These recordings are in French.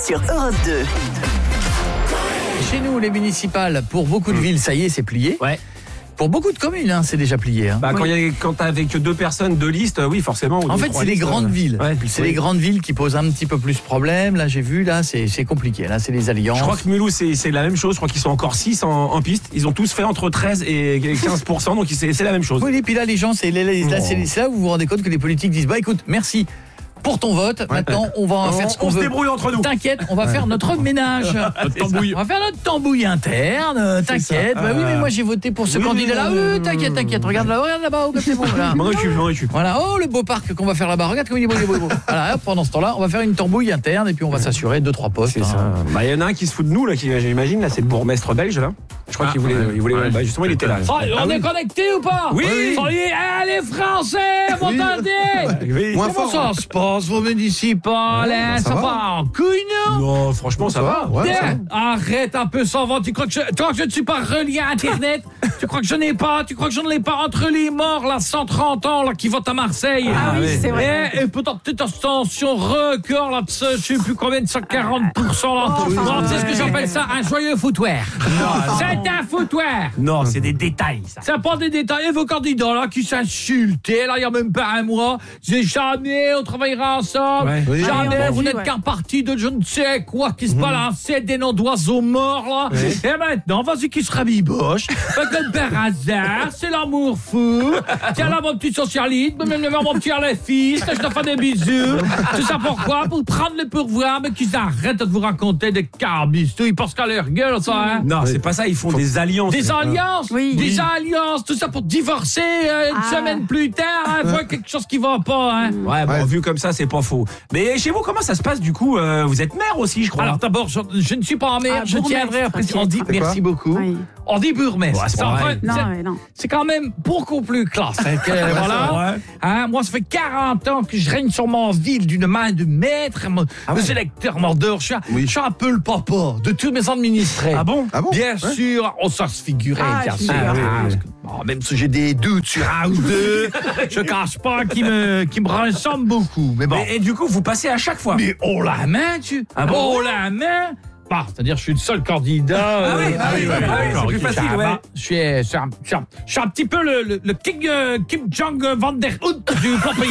sur Europe 2. Chez nous, les municipales, pour beaucoup de villes, ça y est, c'est plié. Ouais. Pour beaucoup de communes, c'est déjà plié. Bah, quand t'as avec 2 personnes, 2 listes, oui, forcément. En fait, c'est les grandes villes. Ouais. C'est les grandes villes qui posent un petit peu plus de problèmes. Là, j'ai vu, là, c'est compliqué. Là, c'est les alliances. Je crois que Mulhouse, c'est la même chose. Je crois qu'ils sont encore 6 en piste. Ils ont tous fait entre 13 et 15%, donc c'est la même chose. Oui, et puis là, les gens, c'est là où vous vous rendez compte que les politiques disent, bah écoute, merci pour ton vote. Maintenant, on va faire ce qu'on veut. On se débrouille entre nous. T'inquiète, on va faire notre ménage. On va faire notre tambouille interne. T'inquiète. Bah oui, mais moi j'ai voté pour ce candidat-là. T'inquiète. Regarde là-bas, c'est bon. Voilà. M'en occupe. Voilà. Oh, le beau parc qu'on va faire là-bas. Regarde comme il est beau. Voilà. Pendant ce temps-là, on va faire une tambouille interne et puis on va s'assurer 2-3 postes. C'est ça. Bah, il y en a un qui se fout de nous là, j'imagine là, c'est le bourgmestre belge là. Je crois qu'il voulait. Bah, justement, il était là. On est connecté ou pas? Oui. Les Français, vous entendez? Oui. Comment ça se passe, vos municipales? Ça va en couille, non? Non, franchement, ça va. Ouais, ça va. Arrête un peu sans vent. Tu crois que je ne suis pas relié à Internet? Tu crois que je n'ai pas? Tu crois que je ne l'ai pas entre les morts, là, 130 ans, là, qui votent à Marseille? Ah oui, c'est vrai. Et peut-être tension record, là, de ce, je sais plus combien de 140%, là. Non, tu sais ce que j'appelle ça? Un joyeux foutoir. C'est un foutoir. Non, c'est des détails, ça. C'est pas des détails. Et vos candidats, là, qui s'insultaient, là, il y a même pas un mois. Disaient jamais on travaillera ensemble. Ouais. Oui. Jamais Ah, on a vous vu, n'êtes qu'un parti de je ne sais quoi qui se balançait des noms d'oiseaux morts, là. Et maintenant, vas-y qui se rabiboche. Comme par hasard, c'est l'amour fou. Tiens là, mon petit socialiste, même mon petit LFiste, je te fais des bisous. Tout ça pourquoi? Pour prendre le pourvoir, mais qu'ils arrêtent de vous raconter des carbistes. Ils pensent qu'à leur gueule, ça, hein. Non, c'est pas ça, ils font des alliances. Des alliances, Oui. des alliances, tout ça pour divorcer une semaine plus tard, hein, voir quelque chose qui va pas, hein. Ouais, bon, vu comme ça, c'est pas faux. Mais chez vous, comment ça se passe du coup? Vous êtes maire aussi, je crois. Alors d'abord, je ne suis pas en maire, je bourgmestre, tiendrai après. On dit C'est merci beaucoup. Oui. On dit bourgmestre. Ouais, c'est pas vrai. Non. C'est quand même beaucoup plus classe. Hein, voilà. Hein, moi, ça fait 40 ans que je règne sur mon ville d'une main de maître. Les électeurs m'endorment. Je suis un peu le papa de tous mes administrés. Ah bon? Bien sûr, on s'en se figurait, bien sûr. oui. Parce que, bon, même si j'ai des doutes sur un ou deux, je cache pas qu'ils me ressemblent beaucoup. Mais bon. Et du coup, vous passez à chaque fois. Mais oh la main, oh la main. Bah, c'est-à-dire, je suis le seul candidat. C'est plus facile, ouais. Je suis un petit peu le Kim Jong Van Der Hood du plan pays.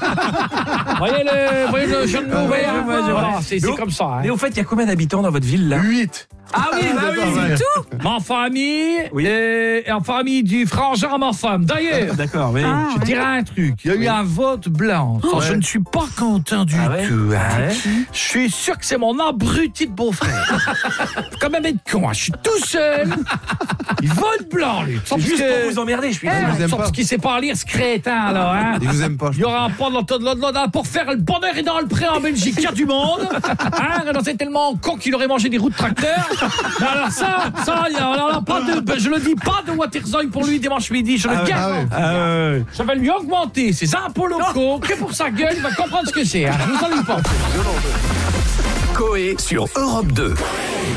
Hein. voyez le jeune de mots vert? Voilà, c'est comme ça. Hein. Mais au fait, il y a combien d'habitants dans votre ville là? 8. Ah oui, c'est tout. Ma famille, et en famille du frangin à ma femme. D'ailleurs, D'accord, mais. je dirais un truc. Il y a eu un vote blanc. Je ne suis pas content du tout. Hein. Je suis sûr que c'est mon abruti de beau-frère. Faut quand même être con. Je suis tout seul. Il vote blanc, lui. C'est juste pour vous emmerder, je suis vous aime Sauf pas. qu'il sait pas lire ce crétin, là. Hein. Il vous aime pas. Il y aura pas de pour faire le bonheur et dans le pré en Belgique, il y a du monde. Hein, c'est tellement con qu'il aurait mangé des roues de tracteur. Alors ça, il y a pas de, je le dis, pas de Waterzooi pour lui dimanche midi, je le garantis. Je vais lui augmenter ses impôts locaux, que pour sa gueule, il va comprendre ce que c'est. Hein. Je vous salue pas. Coé sur Europe 2.